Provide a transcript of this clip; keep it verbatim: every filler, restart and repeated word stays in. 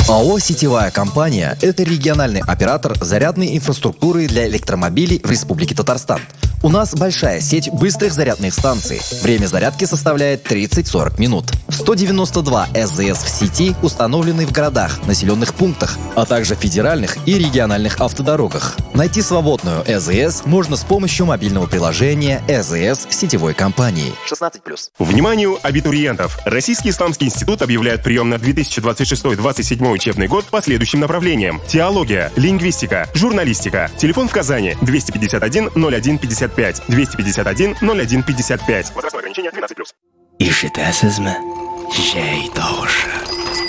АО «Сетевая компания» – это региональный оператор зарядной инфраструктуры для электромобилей в Республике Татарстан. У нас большая сеть быстрых зарядных станций. Время зарядки составляет тридцать-сорок минут. сто девяносто два эс зэ эс в сети установлены в городах, населенных пунктах, а также федеральных и региональных автодорогах. Найти свободную эс зэ эс можно с помощью мобильного приложения эс зэ эс сетевой компании. шестнадцать плюс. Вниманию абитуриентов! Российский исламский институт объявляет прием на две тысячи двадцать шестой — двадцать седьмой учебный год по следующим направлениям: теология, лингвистика, журналистика. Телефон в Казани двести пятьдесят один ноль один пятьдесят пять, двести пятьдесят один ноль один пятьдесят пять. Возрастное ограничение двенадцать плюс. Ишитасызмы? Жай тавышы.